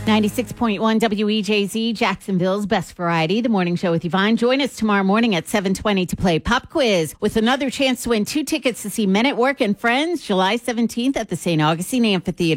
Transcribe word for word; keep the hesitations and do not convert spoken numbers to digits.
ninety-six point one W E J Z, Jacksonville's best variety, the morning show with Yvonne. Join us tomorrow morning at seven twenty to play Pop Quiz with another chance to win two tickets to see Men at Work and Friends July seventeenth at the Saint Augustine Amphitheater.